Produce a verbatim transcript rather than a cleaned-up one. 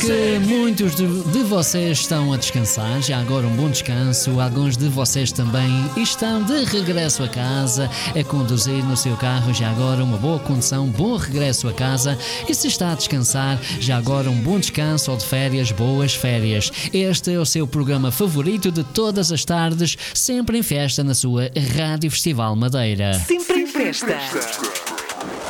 Que muitos de, de vocês estão a descansar, já agora um bom descanso. Alguns de vocês também estão de regresso a casa, a conduzir no seu carro, já agora uma boa condução, bom regresso a casa. E se está a descansar, já agora um bom descanso ou de férias, boas férias. Este é o seu programa favorito de todas as tardes, sempre em festa na sua Rádio Festival Madeira. Sempre em festa.